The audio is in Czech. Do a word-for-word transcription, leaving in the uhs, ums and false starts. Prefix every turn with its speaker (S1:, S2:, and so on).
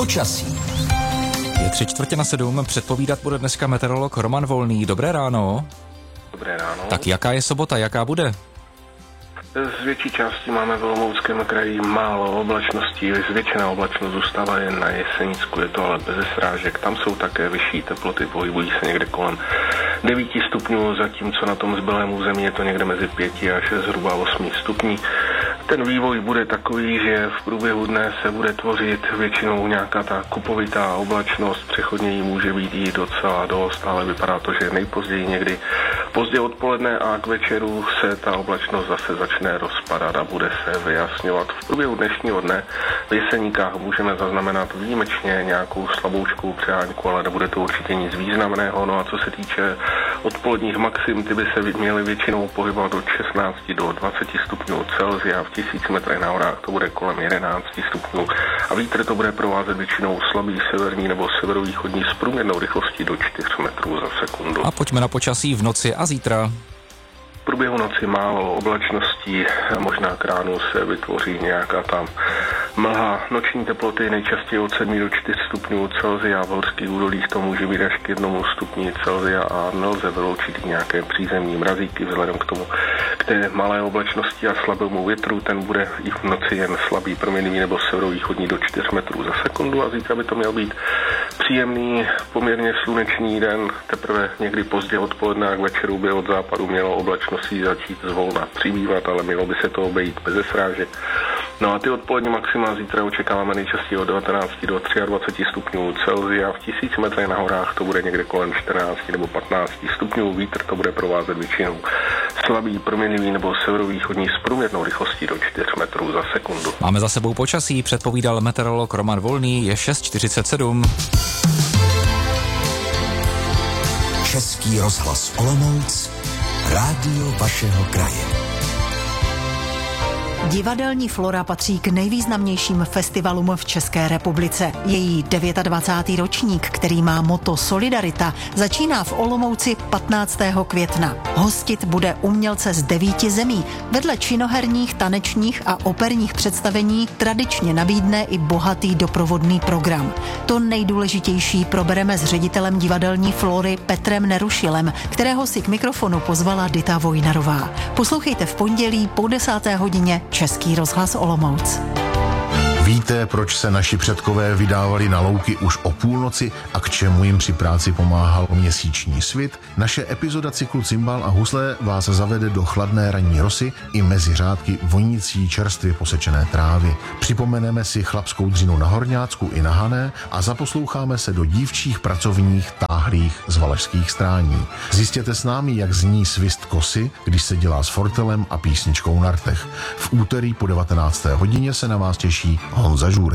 S1: Počasí.
S2: Je tři čtvrtě na sedm, předpovídat bude dneska meteorolog Roman Volný. Dobré ráno.
S3: Dobré ráno.
S2: Tak jaká je sobota, jaká bude?
S3: Z větší části máme v Olomouckém kraji málo oblačností, zvětšená oblačnost zůstává jen na Jesenicku, je to ale bez srážek. Tam jsou také vyšší teploty, pohybují se někde kolem devět stupňů, zatímco na tom zbylém území je to někde mezi pěti až zhruba osmi stupní. Ten vývoj bude takový, že v průběhu dne se bude tvořit většinou nějaká ta kupovitá oblačnost, přechodně jí může být i docela dost, ale vypadá to, že nejpozději někdy pozdě odpoledne a k večeru se ta oblačnost zase začne rozpadat a bude se vyjasňovat. V průběhu dnešního dne v Jeseníkách můžeme zaznamenat výjimečně nějakou slaboučkou přeháňku, ale nebude to určitě nic významného. No a co se týče odpoledních maxim, ty by se měly většinou pohybovat od šestnácti do dvaceti stupňů Celsia, v tisíc metrech na horách to bude kolem jedenácti stupňů a vítr to bude provázet většinou slabý severní nebo severovýchodní s průměrnou rychlostí do čtyři metrů za sekundu.
S2: A pojďme na počasí v noci a zítra.
S3: V průběhu noci málo oblačností, možná k ránu se vytvoří nějaká tam mlha. Noční teploty nejčastěji od sedmi do čtyř stupňů Celsia, v horských údolích to může být až k jednomu stupni Celsia a nelze vyloučit nějaké přízemní mrazíky vzhledem k tomu, k té malé oblačnosti a slabému větru, ten bude i v noci jen slabý, proměnlivý nebo severovýchodní do čtyř metrů za sekundu a zítra by to měl být příjemný, poměrně slunečný den, teprve někdy pozdě odpoledne a k večeru by od západu mělo oblačností začít zvolna přibývat, ale mělo by se to obejít bez srážek. No a ty odpolední maxima zítra očekáváme nejčastěji od devatenácti do dvaceti třech stupňů Celsia, v tisíci metrech na horách to bude někde kolem čtrnácti nebo patnácti stupňů, vítr to bude provázet většinou slabý, proměnlivý nebo severovýchodní s průměrnou rychlostí do čtyř metrů za sekundu.
S2: Máme za sebou počasí, předpovídal meteorolog Roman Volný, je šest čtyřicet sedm.
S1: Český rozhlas Olomouc, rádio vašeho kraje.
S4: Divadelní Flora patří k nejvýznamnějším festivalům v České republice. Její dvacátý devátý ročník, který má motto Solidarita, začíná v Olomouci patnáctého května. Hostit bude umělce z devíti zemí. Vedle činoherních, tanečních a operních představení tradičně nabídne i bohatý doprovodný program. To nejdůležitější probereme s ředitelem divadelní Flory Petrem Nerušilem, kterého si k mikrofonu pozvala Dita Vojnarová. Poslouchejte v pondělí po desáté hodině Český rozhlas Olomouc.
S5: Víte, proč se naši předkové vydávali na louky už o půlnoci a k čemu jim při práci pomáhal měsíční svit? Naše epizoda cyklu Cimbal a husle vás zavede do chladné ranní rosy i mezi řádky vonící čerstvě posečené trávy. Připomeneme si chlapskou dřinu na Horňácku i na Hané a zaposloucháme se do dívčích pracovních táhlých z valašských strání. Zjistěte s námi, jak zní svist kosy, když se dělá s fortelem a písničkou na rtech. V úterý po devatenácté hodině se na vás těší Honza Žůrek.